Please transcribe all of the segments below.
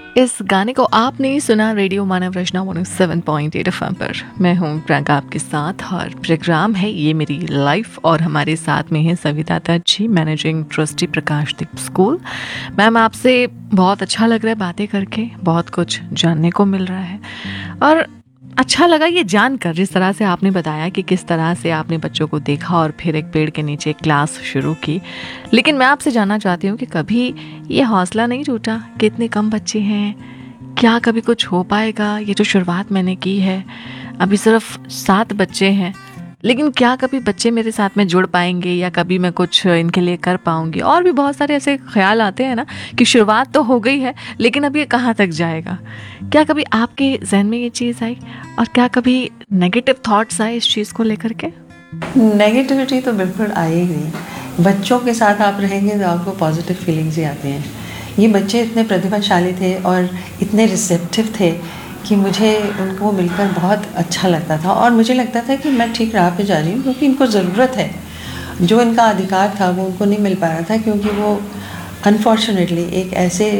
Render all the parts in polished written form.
इस गाने को आपने सुना रेडियो मानव रचना 107.8 एफएम पर। मैं हूँ प्रियंका आपके साथ और प्रोग्राम है ये मेरी लाइफ और हमारे साथ में है Savita ji, managing trustee प्रकाशदीप school. Ma'am, आपसे बहुत अच्छा लग रहा है बातें करके, बहुत कुछ जानने को मिल रहा है और अच्छा लगा ये जानकर, जिस तरह से आपने बताया कि किस तरह से आपने बच्चों को देखा और फिर एक पेड़ के नीचे क्लास शुरू की। लेकिन मैं आपसे जानना चाहती हूँ कि कभी ये हौसला नहीं टूटा कि इतने कम बच्चे हैं, क्या कभी कुछ हो पाएगा? ये जो शुरुआत मैंने की है, अभी सिर्फ 7 बच्चे हैं, लेकिन क्या कभी बच्चे मेरे साथ में जुड़ पाएंगे या कभी मैं कुछ इनके लिए कर पाऊंगी? और भी बहुत सारे ऐसे ख्याल आते हैं ना कि शुरुआत तो हो गई है, लेकिन अब ये कहाँ तक जाएगा? क्या कभी आपके जहन में ये चीज़ आई और क्या कभी नेगेटिव थॉट्स आए इस चीज़ को लेकर के? नेगेटिविटी तो बिल्कुल आई ही नहीं। बच्चों के साथ आप रहेंगे तो आपको पॉजिटिव फीलिंग्स ही आती हैं। ये बच्चे इतने प्रतिभाशाली थे और इतने रिसेप्टिव थे कि मुझे उनको मिलकर बहुत अच्छा लगता था और मुझे लगता था कि मैं ठीक राह पे जा रही हूँ, क्योंकि इनको ज़रूरत है। जो इनका अधिकार था वो उनको नहीं मिल पा रहा था, क्योंकि वो अनफॉर्चुनेटली एक ऐसे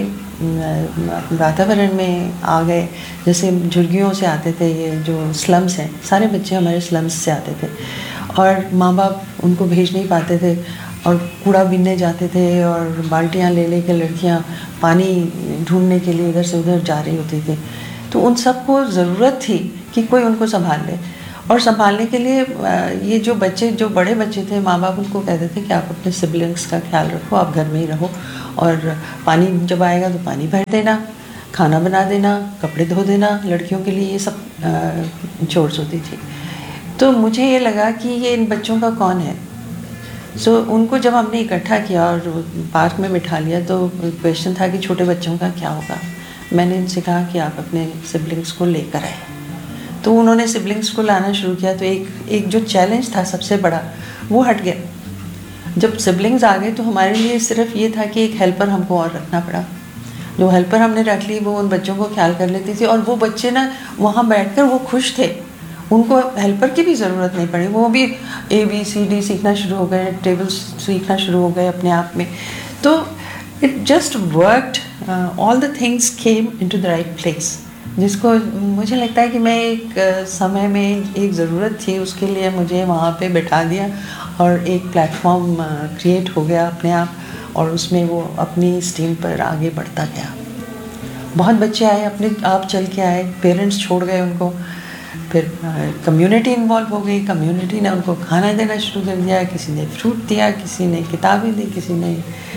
वातावरण में आ गए जैसे झुर्गियों से आते थे। ये जो स्लम्स हैं, सारे बच्चे हमारे स्लम्स से आते थे और माँ बाप उनको भेज नहीं पाते थे और कूड़ा बीनने जाते थे और बाल्टियाँ ले ले के लड़कियाँ पानी ढूंढने के लिए इधर से उधर जा रही होती थी। तो उन सबको ज़रूरत थी कि कोई उनको संभाल ले, और संभालने के लिए ये जो बच्चे, जो बड़े बच्चे थे, माँ बाप उनको कहते थे कि आप अपने सिबलिंग्स का ख्याल रखो, आप घर में ही रहो और पानी जब आएगा तो पानी भर देना, खाना बना देना, कपड़े धो देना। लड़कियों के लिए ये सब चोर्स होती थी। तो मुझे ये लगा कि ये इन बच्चों का कौन है। उनको जब हमने इकट्ठा किया और पार्क में बिठा लिया तो क्वेश्चन था कि छोटे बच्चों का क्या होगा। मैंने इनसे कहा कि आप अपने सिबलिंग्स को लेकर आए। तो उन्होंने सिबलिंग्स को लाना शुरू किया। तो एक जो चैलेंज था सबसे बड़ा, वो हट गया। जब सिबलिंग्स आ गए तो हमारे लिए सिर्फ ये था कि एक हेल्पर हमको और रखना पड़ा। जो हेल्पर हमने रख ली वो उन बच्चों को ख्याल कर लेती थी और वो बच्चे ना वहाँ बैठकर वो खुश थे। उनको हेल्पर की भी ज़रूरत नहीं पड़ी, वो भी ABCD सीखना शुरू हो गए, टेबल्स सीखना शुरू हो गए अपने आप में। तो it just worked, all the things came into the right place. जिसको मुझे लगता है कि मैं एक समय में एक ज़रूरत थी, उसके लिए मुझे वहाँ पे बैठा दिया और एक प्लेटफॉर्म क्रिएट हो गया अपने आप, और उसमें वो अपनी स्टीम पर आगे बढ़ता गया। बहुत बच्चे आए, अपने आप चल के आए, पेरेंट्स छोड़ गए उनको। फिर कम्युनिटी इन्वॉल्व हो गई, कम्युनिटी ने उनको खाना देना शुरू कर दिया, किसी ने फ्रूट दिया, किसी ने किताबें दी, किसी ने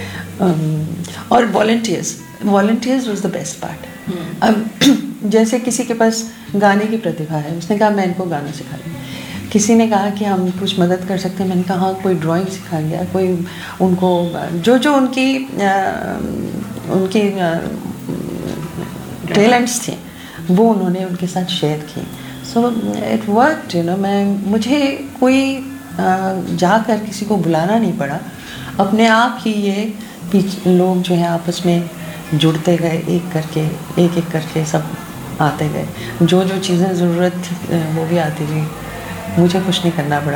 और volunteers was the best part. अब जैसे किसी के पास गाने की प्रतिभा है, उसने कहा मैं इनको गाना सिखा दूँ। किसी ने कहा कि हम कुछ मदद कर सकते हैं, मैंने कहा हाँ, कोई ड्राइंग सिखा गया, कोई उनको जो उनकी टैलेंट्स थे वो उन्होंने उनके साथ शेयर की। सो इट वर्कड, मुझे कोई जाकर किसी को बुलाना नहीं पड़ा। अपने आप ही ये लोग जो हैं आपस में जुड़ते गए, एक एक करके सब आते गए। जो चीज़ें ज़रूरत थी वो भी आती गई, मुझे कुछ नहीं करना पड़ा।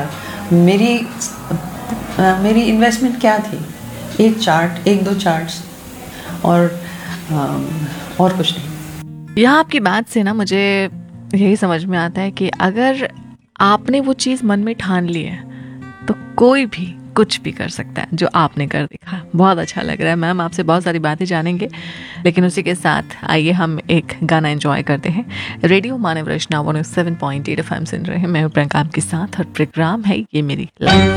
मेरी इन्वेस्टमेंट क्या थी? एक दो चार्ट्स और कुछ नहीं। यहाँ आपकी बात से ना मुझे यही समझ में आता है कि अगर आपने वो चीज़ मन में ठान ली है तो कोई भी कुछ भी कर सकता है, जो आपने कर दिखा। बहुत अच्छा लग रहा है मैम, आपसे बहुत सारी बातें जानेंगे, लेकिन उसी के साथ आइए हम एक गाना एंजॉय करते हैं। रेडियो मानव रचना 107.8 FM सुन रहे हैं। मैं हूं प्रियंका आपके साथ और प्रोग्राम है ये मेरी लाइफ।